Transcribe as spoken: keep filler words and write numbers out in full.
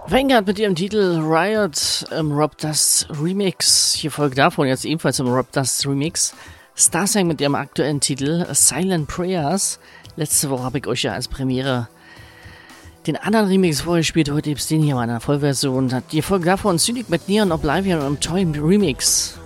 Vanguard mit ihrem Titel Riot im Rob Dust Remix. Hier folgt davon jetzt ebenfalls im Rob Dust Remix Starsang mit ihrem aktuellen Titel Silent Prayers. Letzte Woche habe ich euch ja als Premiere den anderen Remix vorgespielt. Heute gibt es den hier mal in einer Vollversion. Hier folgt davon Cynic mit Neon Oblivion und im Toy Remix.